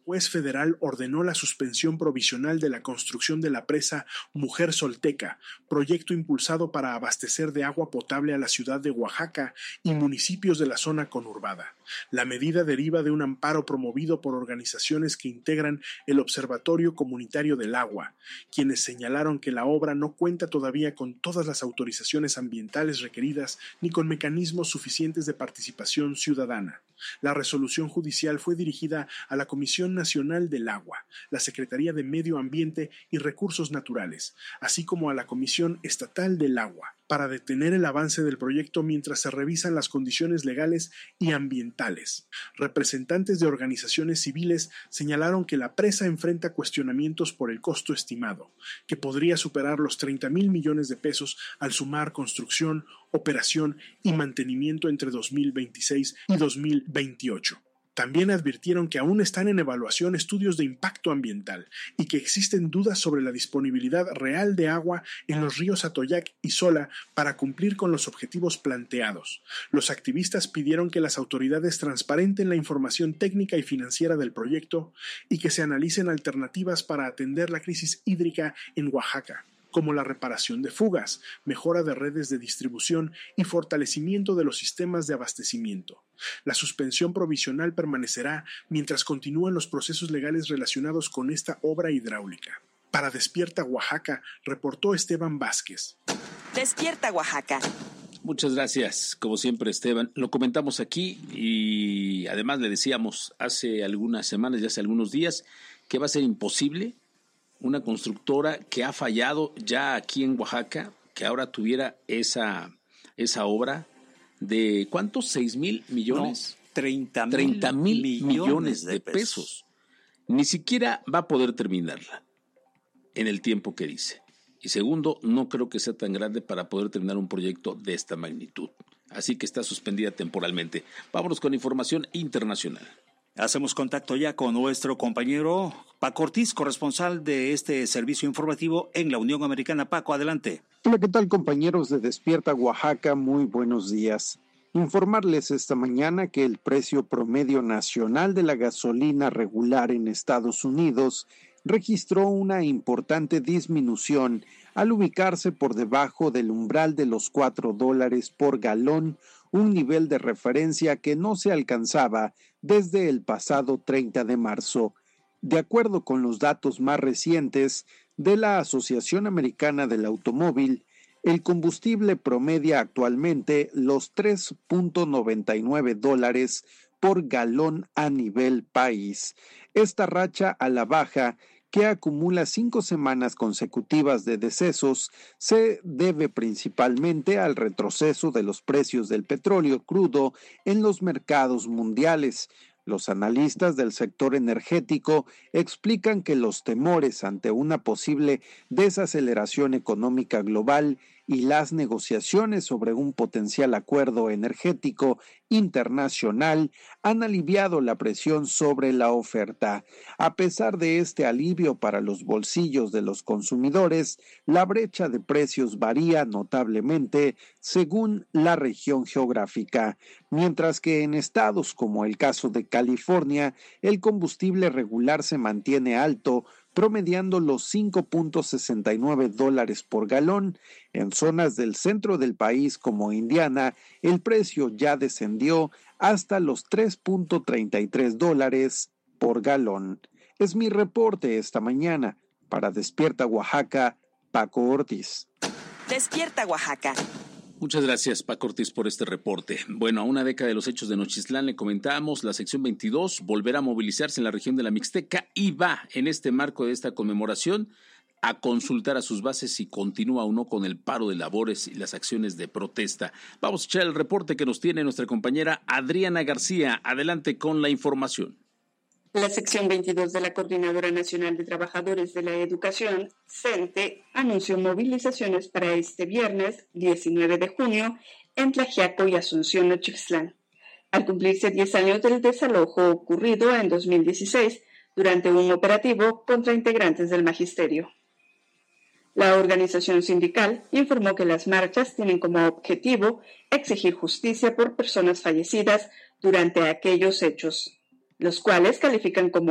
juez federal ordenó la suspensión provisional de la construcción de la presa Mujer Solteca, proyecto impulsado para abastecer de agua potable a la ciudad de Oaxaca y municipios de la zona conurbada. La medida deriva de un amparo promovido por organizaciones que integran el Observatorio Comunitario del Agua, quienes señalaron que la obra no cuenta todavía con todas las autorizaciones ambientales requeridas ni con mecanismos suficientes de participación ciudadana. La resolución judicial fue dirigida a la Comisión Nacional del Agua, la Secretaría de Medio Ambiente y Recursos Naturales, así como a la Comisión Estatal del Agua, para detener el avance del proyecto mientras se revisan las condiciones legales y ambientales. Representantes de organizaciones civiles señalaron que la presa enfrenta cuestionamientos por el costo estimado, que podría superar los 30,000 millones de pesos al sumar construcción, operación y mantenimiento entre 2026 y 2028. También advirtieron que aún están en evaluación estudios de impacto ambiental y que existen dudas sobre la disponibilidad real de agua en los ríos Atoyac y Sola para cumplir con los objetivos planteados. Los activistas pidieron que las autoridades transparenten la información técnica y financiera del proyecto y que se analicen alternativas para atender la crisis hídrica en Oaxaca, como la reparación de fugas, mejora de redes de distribución y fortalecimiento de los sistemas de abastecimiento. La suspensión provisional permanecerá mientras continúan los procesos legales relacionados con esta obra hidráulica. Para Despierta Oaxaca, reportó Esteban Vázquez. Despierta Oaxaca. Muchas gracias, como siempre, Esteban. Lo comentamos aquí y además le decíamos hace algunas semanas y hace algunos días que va a ser imposible una constructora que ha fallado ya aquí en Oaxaca, que ahora tuviera esa obra de ¿cuántos? 6,000 millones. No, 30,000 millones de pesos. Ni siquiera va a poder terminarla en el tiempo que dice. Y segundo, no creo que sea tan grande para poder terminar un proyecto de esta magnitud. Así que está suspendida temporalmente. Vámonos con información internacional. Hacemos contacto ya con nuestro compañero Paco Ortiz, corresponsal de este servicio informativo en la Unión Americana. Paco, adelante. Hola, ¿qué tal, compañeros de Despierta Oaxaca? Muy buenos días. Informarles esta mañana que el precio promedio nacional de la gasolina regular en Estados Unidos registró una importante disminución al ubicarse por debajo del umbral de los $4 por galón, un nivel de referencia que no se alcanzaba desde el pasado 30 de marzo. De acuerdo con los datos más recientes de la Asociación Americana del Automóvil, el combustible promedia actualmente los $3.99 por galón a nivel país. Esta racha a la baja, que acumula 5 semanas consecutivas de decesos, se debe principalmente al retroceso de los precios del petróleo crudo en los mercados mundiales. Los analistas del sector energético explican que los temores ante una posible desaceleración económica global y las negociaciones sobre un potencial acuerdo energético internacional han aliviado la presión sobre la oferta. A pesar de este alivio para los bolsillos de los consumidores, la brecha de precios varía notablemente según la región geográfica, mientras que en estados como el caso de California, el combustible regular se mantiene alto, promediando los $5.69 por galón. En zonas del centro del país como Indiana, el precio ya descendió hasta los $3.33 por galón. Es mi reporte esta mañana. Para Despierta Oaxaca, Paco Ortiz. Despierta Oaxaca. Muchas gracias, Paco Ortiz, por este reporte. Bueno, a una década de los hechos de Nochistlán le comentamos, la sección 22 volverá a movilizarse en la región de la Mixteca y va, en este marco de esta conmemoración, a consultar a sus bases si continúa o no con el paro de labores y las acciones de protesta. Vamos a echar el reporte que nos tiene nuestra compañera Adriana García. Adelante con la información. La sección 22 de la Coordinadora Nacional de Trabajadores de la Educación, CENTE, anunció movilizaciones para este viernes, 19 de junio, en Tlaxiaco y Asunción, Nochistlán, al cumplirse 10 años del desalojo ocurrido en 2016 durante un operativo contra integrantes del magisterio. La organización sindical informó que las marchas tienen como objetivo exigir justicia por personas fallecidas durante aquellos hechos, los cuales califican como